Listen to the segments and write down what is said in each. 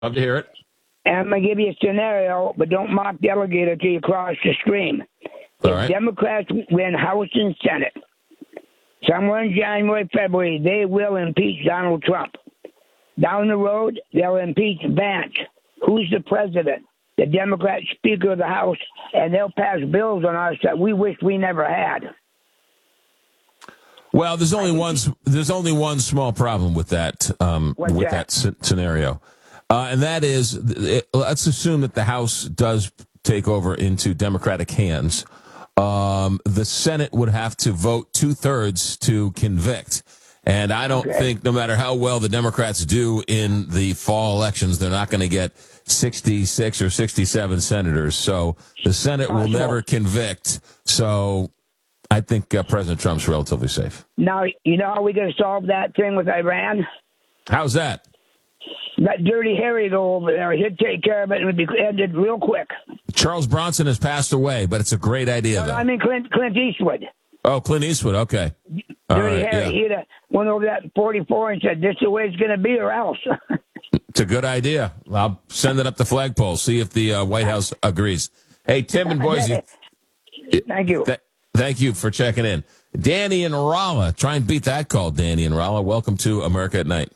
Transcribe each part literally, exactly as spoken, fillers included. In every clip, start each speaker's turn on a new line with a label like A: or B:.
A: Love to hear it.
B: And I'm going to give you a scenario, but don't mock the alligator till you cross the stream.
A: All
B: if
A: right.
B: Democrats win House and Senate, somewhere in January, February, they will impeach Donald Trump. Down the road, they'll impeach Vance. Who's the president? The Democrat Speaker of the House, and they'll pass bills on us that we wish we never had.
A: Well, there's only one. There's only one small problem with that. Um,
B: What's
A: with
B: that?
A: that c- scenario, uh, and that is, it, let's assume that the House does take over into Democratic hands. Um, the Senate would have to vote two thirds to convict. And I don't
B: Okay.
A: think, no matter how well the Democrats do in the fall elections, they're not going to get sixty-six or sixty-seven senators. So the Senate will
B: Possible.
A: never convict. So I think uh, President Trump's relatively safe.
B: Now, you know how we're going to solve that thing with Iran?
A: How's that?
B: Let Dirty Harry go over there. He'd take care of it, and it would be ended real quick.
A: Charles Bronson has passed away, but it's a great idea, though.
B: I mean, Clint, Clint Eastwood.
A: Oh, Clint Eastwood. Okay. All
B: Dirty
A: right,
B: Harry.
A: yeah.
B: He'd have went over that in forty-four and said, this is the way it's going to be or else.
A: It's a good idea. I'll send it up the flagpole, see if the uh, White House agrees. Hey, Tim and Boise.
B: Thank you.
A: Th- thank you for checking in. Danny and Rolla. Try and beat that call, Danny and Rolla. Welcome to America at Night.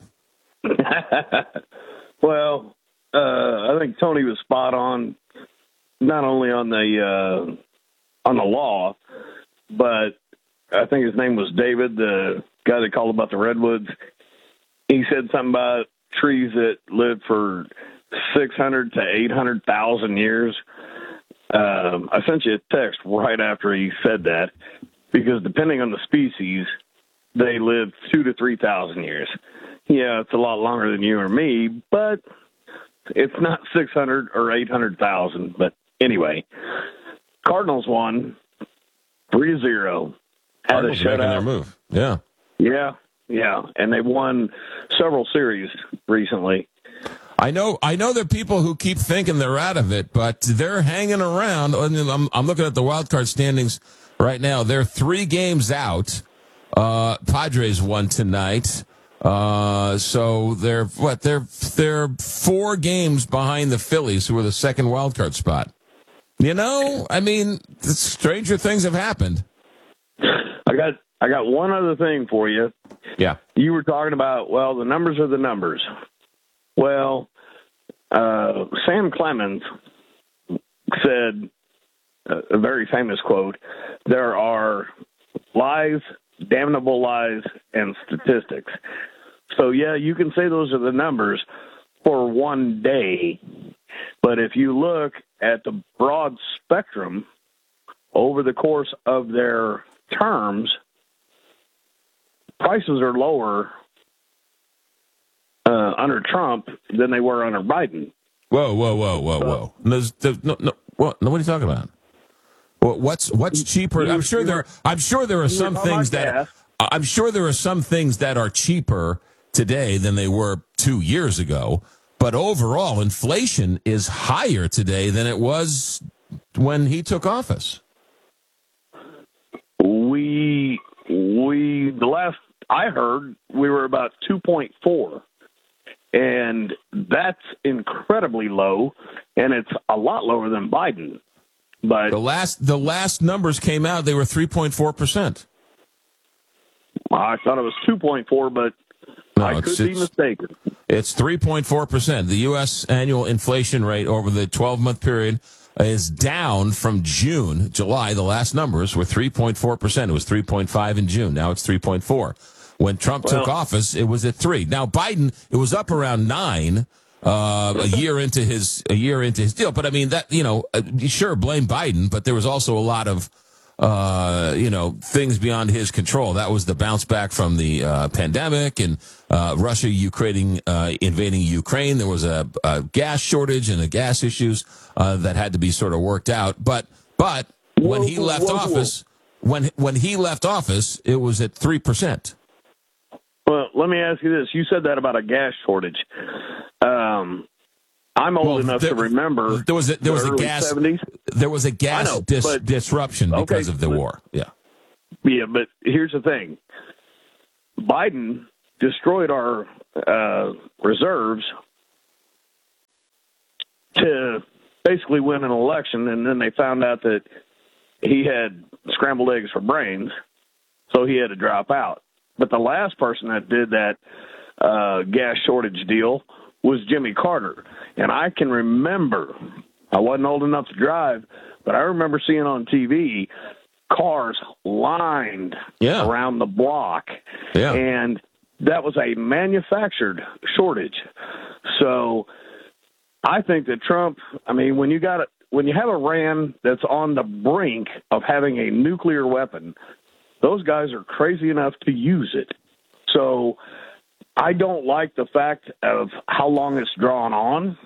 C: Well, uh, I think Tony was spot on, not only on the uh, on the law, but I think his name was David, the guy that called about the redwoods. He said something about trees that lived for six hundred to eight hundred thousand years. Um, I sent you a text right after he said that, because depending on the species, they live two to three thousand years. Yeah, it's a lot longer than you or me, but it's not six hundred or eight hundred thousand. But anyway, Cardinals won three to zero. Had a
A: Cardinals are making their
C: shutout.
A: move. Yeah.
C: Yeah, yeah, and they won several series recently.
A: I know I know there are people who keep thinking they're out of it, but they're hanging around. I'm, I'm looking at the wild card standings right now. They're three games out. Uh, Padres won tonight. Uh, so they're what? They're they're four games behind the Phillies, who are the second wild card spot. You know, I mean, stranger things have happened.
C: I got I got one other thing for you.
A: Yeah.
C: You were talking about, well, the numbers are the numbers. Well, uh, Sam Clemens said a very famous quote: "There are lies, damnable lies, and statistics." So, yeah, you can say those are the numbers for one day. But if you look at the broad spectrum over the course of their terms, prices are lower uh, under Trump than they were under Biden.
A: Whoa, whoa, whoa, whoa, whoa! There's, there's, no, no, what? No, what are you talking about? Well, what's what's cheaper? I'm sure there. I'm sure there are some things that. I'm sure there are some things that are cheaper today than they were two years ago. But overall, inflation is higher today than it was when he took office.
C: We we the last I heard we were about two point four, and that's incredibly low, and it's a lot lower than Biden. But
A: the last the last numbers came out; they were three point four percent.
C: I thought it was two point four, but
A: no,
C: I could be mistaken.
A: It's three point four percent. The U S annual inflation rate over the twelve-month period is down from June. July, the last numbers were three point four percent. It was three point five in June. Now it's three point four. When Trump
C: Well,
A: took office, it was at three. Now Biden, it was up around nine uh, a year into his a year into his deal. But I mean that you know, uh, sure, blame Biden, but there was also a lot of uh, you know things beyond his control. That was the bounce back from the uh, pandemic and uh, Russia, Ukraine uh, invading Ukraine. There was a, a gas shortage and the gas issues uh, that had to be sort of worked out. But but when he left
C: whoa, whoa.
A: office, when when he left office, it was at three percent.
C: Well, let me ask you this. You said that about a gas shortage. Um, I'm old
A: Well,
C: enough
A: there-
C: to remember
A: There was a, there
C: the
A: was a
C: early
A: gas
C: seventies.
A: there was a gas
C: I know,
A: dis-
C: but-
A: disruption because
C: okay,
A: of the
C: but-
A: war. Yeah.
C: Yeah, but here's the thing. Biden destroyed our uh, reserves to basically win an election, and then they found out that he had scrambled eggs for brains, so he had to drop out. But the last person that did that uh, gas shortage deal was Jimmy Carter. And I can remember, I wasn't old enough to drive, but I remember seeing on T V cars lined
A: yeah.
C: around the block.
A: Yeah.
C: And that was a manufactured shortage. So I think that Trump, I mean, when you got it, when you have Iran that's on the brink of having a nuclear weapon, those guys are crazy enough to use it. So I don't like the fact of how long it's drawn on,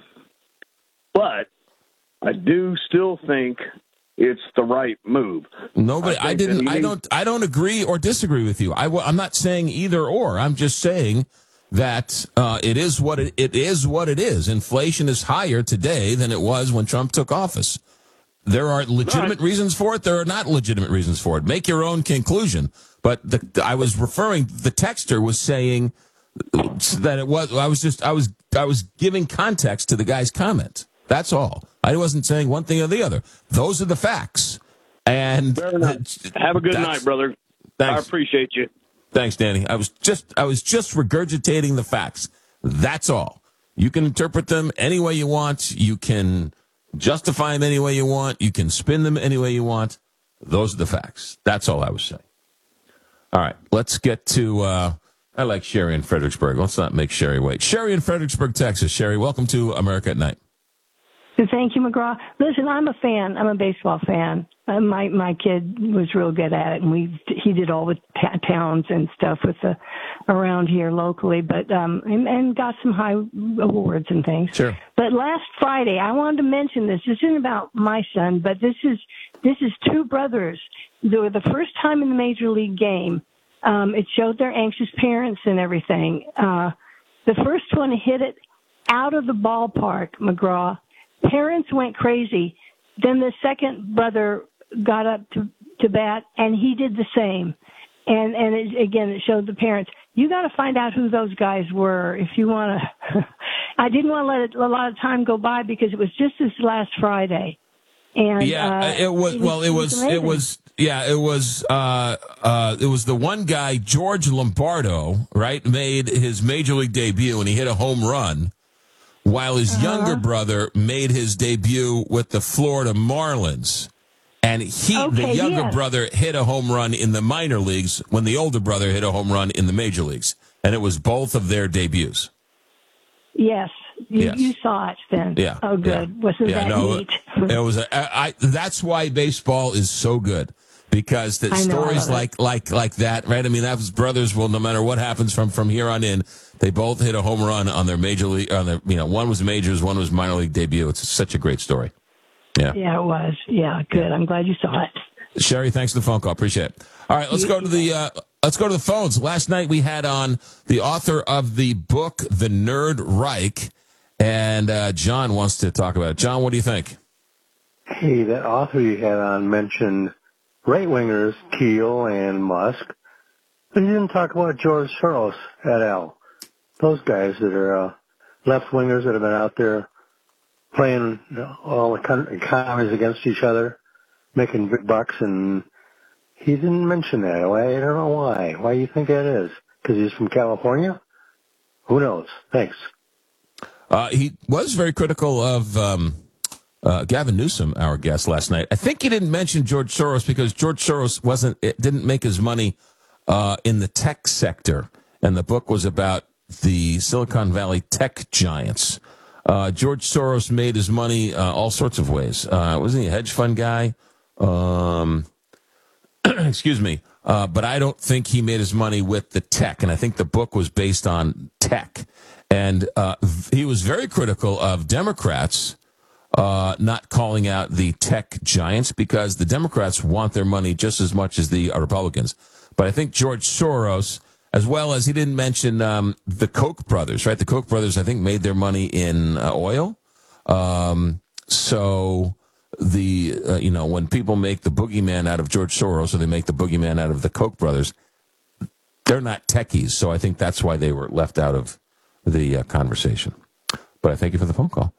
C: but I do still think it's the right move.
A: Nobody, I,
C: I
A: didn't, I
C: needs,
A: don't, I don't agree or disagree with you. I, I'm not saying either or. I'm just saying that uh, it is what it, it is what it is. Inflation is higher today than it was when Trump took office. There are legitimate right. reasons for it. There are not legitimate reasons for it. Make your own conclusion. But the, I was referring, the texter was saying that it was, I was just, I was, I was giving context to the guy's comment. That's all. I wasn't saying one thing or the other. Those are the facts. And
C: have a good night, brother.
A: Thanks.
C: I appreciate you.
A: Thanks, Danny. I was just, I was just regurgitating the facts. That's all. You can interpret them any way you want. You can justify them any way you want. You can spin them any way you want. Those are the facts. That's all I was saying. All right, let's get to, uh, I like Sherry in Fredericksburg. Let's not make Sherry wait. Sherry in Fredericksburg, Texas. Sherry, welcome to America at Night.
D: Thank you, McGraw. Listen, I'm a fan. I'm a baseball fan. Uh, my my kid was real good at it, and we he did all the ta- towns and stuff with the around here locally, but um and, and got some high awards and things.
A: Sure.
D: But last Friday, I wanted to mention this. This isn't about my son, but this is this is two brothers. They were the first time in the major league game. Um, it showed their anxious parents and everything. Uh, the first one hit it out of the ballpark, McGraw. Parents went crazy. Then the second brother got up to, to bat, and he did the same. And and it, again, it showed the parents. You got to find out who those guys were if you want to. I didn't want to let it, a lot of time go by because it was just this last Friday. And
A: yeah,
D: uh,
A: it was.
D: It was
A: well, it was. It was. Yeah, it was. Uh, uh, it was the one guy, George Lombardo, right? Made his major league debut, and he hit a home run. While his uh-huh. younger brother made his debut with the Florida Marlins. And he,
D: okay,
A: the younger
D: yes.
A: brother, hit a home run in the minor leagues when the older brother hit a home run in the major leagues. And it was both of their debuts.
D: Yes. You,
A: yes.
D: you saw it then.
A: Yeah.
D: Oh, good.
A: Yeah.
D: Wasn't
A: yeah,
D: that
A: no,
D: neat?
A: It was a, I, I, that's why baseball is so good. Because the
D: I know,
A: stories like, like, like that, right? I mean, that was brothers will, no matter what happens from, from here on in, they both hit a home run on their major league, on their, you know, one was majors, one was minor league debut. It's such a great story. Yeah.
D: Yeah, it was. Yeah, good. I'm glad you saw it.
A: Sherry, thanks for the phone call. Appreciate it. All right, let's go to the, uh, let's go to the phones. Last night we had on the author of the book, The Nerd Reich, and, uh, John wants to talk about it. John, what do you think?
E: Hey, that author you had on mentioned right-wingers, Keel and Musk, but he didn't talk about George Soros et al. Those guys that are uh, left-wingers that have been out there playing all the economies against each other, making big bucks, and he didn't mention that. I don't know why. Why do you think that is? Because he's from California? Who knows? Thanks.
A: Uh, he was very critical of um, uh, Gavin Newsom, our guest last night. I think he didn't mention George Soros because George Soros wasn't. It didn't make his money uh, in the tech sector, and the book was about the Silicon Valley tech giants. Uh, George Soros made his money uh, all sorts of ways. Uh, wasn't he a hedge fund guy? Um, excuse me. Uh, but I don't think he made his money with the tech, and I think the book was based on tech. And uh, he was very critical of Democrats uh, not calling out the tech giants because the Democrats want their money just as much as the uh, Republicans. But I think George Soros, as well as he didn't mention um, the Koch brothers, right? The Koch brothers, I think, made their money in uh, oil. Um, so the uh, you know when people make the boogeyman out of George Soros or they make the boogeyman out of the Koch brothers, they're not techies. So I think that's why they were left out of the uh, conversation. But I thank you for the phone call.